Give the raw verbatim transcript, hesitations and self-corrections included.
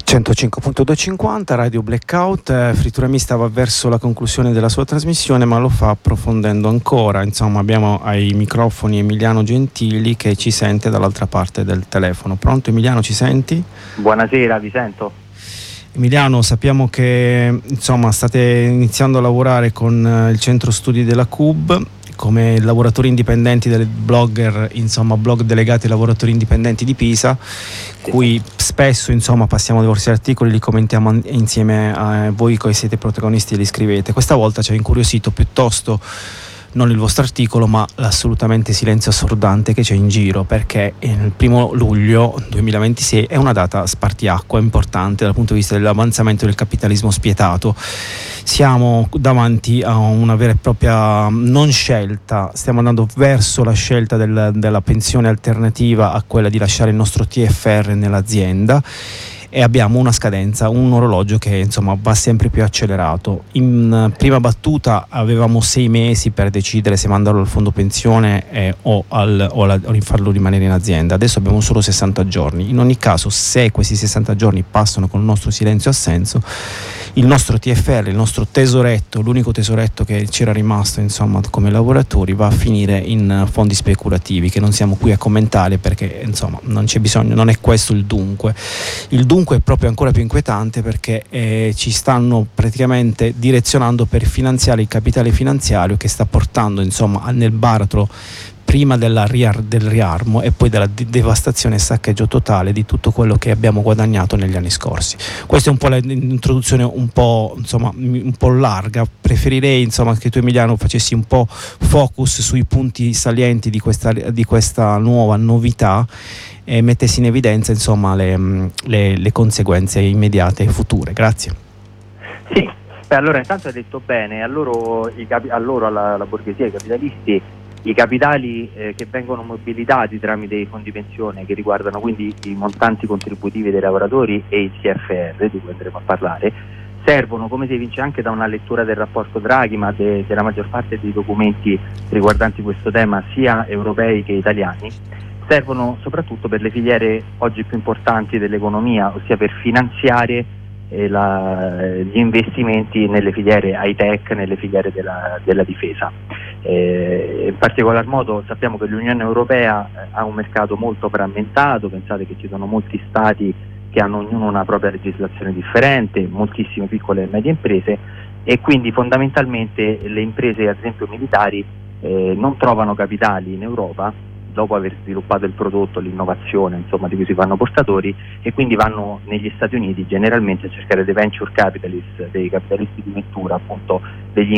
centocinque punto duecentocinquanta Radio Blackout. eh, Frittura Mista va verso la conclusione della sua trasmissione, ma lo fa approfondendo ancora. Insomma, abbiamo ai microfoni Emiliano Gentili che ci sente dall'altra parte del telefono. Pronto Emiliano, ci senti? Buonasera, vi sento. Emiliano, sappiamo che insomma state iniziando a lavorare con eh, il centro studi della C U B come lavoratori indipendenti del blogger, insomma blog delegati ai lavoratori indipendenti di Pisa, sì. Cui spesso insomma passiamo dei vostri articoli, li commentiamo insieme a voi che siete protagonisti e li scrivete. Questa volta ci ha incuriosito piuttosto non il vostro articolo, ma l'assolutamente silenzio assordante che c'è in giro, perché il primo luglio duemilaventisei è una data spartiacqua importante dal punto di vista dell'avanzamento del capitalismo spietato. Siamo davanti a una vera e propria non scelta, stiamo andando verso la scelta del, della pensione alternativa a quella di lasciare il nostro T F R nell'azienda, e abbiamo una scadenza, un orologio che insomma va sempre più accelerato. In prima battuta avevamo sei mesi per decidere se mandarlo al fondo pensione eh, o, al, o, la, o farlo rimanere in azienda. Adesso abbiamo solo sessanta giorni. In ogni caso, se questi sessanta giorni passano con il nostro silenzio assenso, il nostro T F R, il nostro tesoretto, l'unico tesoretto che c'era rimasto insomma come lavoratori, va a finire in fondi speculativi, che non siamo qui a commentare perché insomma non c'è bisogno, non è questo il dunque. Il dunque è proprio ancora più inquietante perché eh, ci stanno praticamente direzionando per finanziare il capitale finanziario che sta portando insomma nel baratro prima della riar- del riarmo e poi della de- devastazione e saccheggio totale di tutto quello che abbiamo guadagnato negli anni scorsi. Questa è un po' l'introduzione un po' insomma un po' larga. Preferirei insomma che tu Emiliano facessi un po' focus sui punti salienti di questa, di questa nuova novità e mettessi in evidenza insomma le, le, le conseguenze immediate e future. Grazie. Sì, beh, allora intanto hai detto bene, a loro, i capi- a loro alla, alla borghesia, ai capitalisti, i capitali eh, che vengono mobilitati tramite i fondi pensione, che riguardano quindi i montanti contributivi dei lavoratori e il T F R, di cui andremo a parlare, servono, come si evince anche da una lettura del rapporto Draghi, ma de- della maggior parte dei documenti riguardanti questo tema, sia europei che italiani, servono soprattutto per le filiere oggi più importanti dell'economia, ossia per finanziare eh, la, gli investimenti nelle filiere high-tech, nelle filiere della, della difesa. Eh, in particolar modo sappiamo che l'Unione Europea eh, ha un mercato molto frammentato, pensate che ci sono molti stati che hanno ognuno una propria legislazione differente, moltissime piccole e medie imprese, e quindi fondamentalmente le imprese ad esempio militari eh, non trovano capitali in Europa dopo aver sviluppato il prodotto, l'innovazione insomma di cui si fanno portatori, e quindi vanno negli Stati Uniti generalmente a cercare dei venture capitalist, dei capitalisti di vettura, appunto degli